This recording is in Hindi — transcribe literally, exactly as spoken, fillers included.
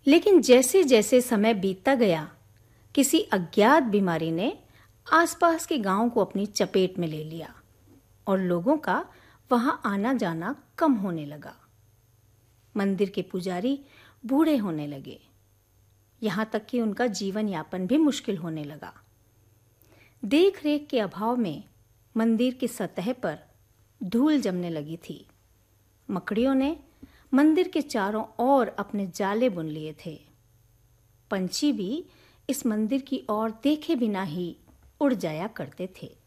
लेकिन जैसे जैसे समय बीतता गया, किसी अज्ञात बीमारी ने आसपास के गांव को अपनी चपेट में ले लिया और लोगों का वहां आना जाना कम होने लगा। मंदिर के पुजारी बूढ़े होने लगे, यहां तक कि उनका जीवन यापन भी मुश्किल होने लगा। देख रेख के अभाव में मंदिर की सतह पर धूल जमने लगी थी। मकड़ियों ने मंदिर के चारों ओर अपने जाले बुन लिए थे। पंछी भी इस मंदिर की ओर देखे बिना ही उड़ जाया करते थे।